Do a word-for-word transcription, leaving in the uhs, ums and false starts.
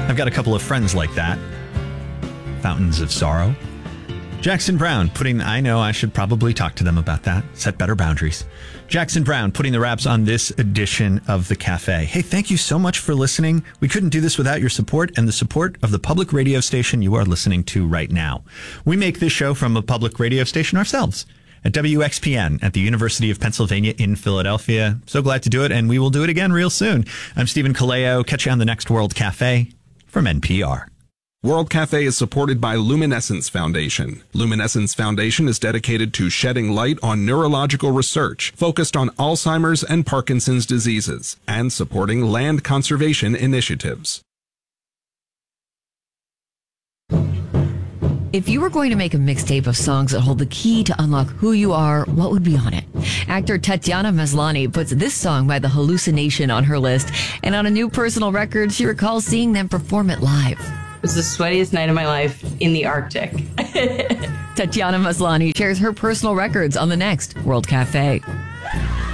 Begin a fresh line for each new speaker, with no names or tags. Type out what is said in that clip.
I've got a couple of friends like that. Fountains of Sorrow. Jackson Browne putting, I know I should probably talk to them about that. Set better boundaries. Jackson Browne putting the wraps on this edition of The Cafe. Hey, thank you so much for listening. We couldn't do this without your support and the support of the public radio station you are listening to right now. We make this show from a public radio station ourselves at W X P N at the University of Pennsylvania in Philadelphia. So glad to do it, and we will do it again real soon. I'm Stephen Kaleo. Catch you on the next World Cafe from N P R.
World Cafe is supported by Luminescence Foundation. Luminescence Foundation is dedicated to shedding light on neurological research focused on Alzheimer's and Parkinson's diseases and supporting land conservation initiatives.
If you were going to make a mixtape of songs that hold the key to unlock who you are, what would be on it? Actor Tatiana Maslany puts this song by The Hallucination on her list, and on a new personal record, she recalls seeing them perform it live.
It was the sweatiest night of my life in the Arctic.
Tatiana Maslany shares her personal records on the next World Cafe.